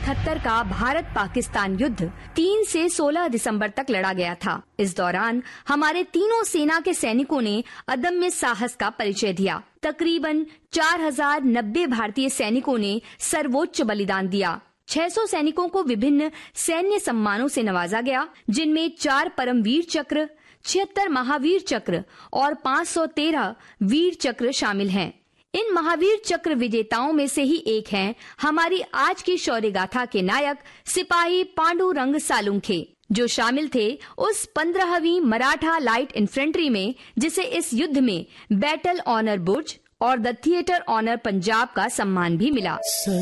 1971 का भारत पाकिस्तान युद्ध 3 से 16 दिसंबर तक लड़ा गया था। इस दौरान हमारे तीनों सेना के सैनिकों ने अदम्य साहस का परिचय दिया। तकरीबन 4090 भारतीय सैनिकों ने सर्वोच्च बलिदान दिया। 600 सैनिकों को विभिन्न सैन्य सम्मानों से नवाजा गया, जिनमें 4 परमवीर चक्र, 76 महावीर चक्र और 513 वीर चक्र शामिल हैं। इन महावीर चक्र विजेताओं में से ही एक हैं हमारी आज की शौर्य गाथा के नायक सिपाही पांडुरंग सालुंखे, जो शामिल थे उस 15वीं मराठा लाइट इन्फेंट्री में जिसे इस युद्ध में बैटल ऑनर बुर्ज और द थिएटर ऑनर पंजाब का सम्मान भी मिला।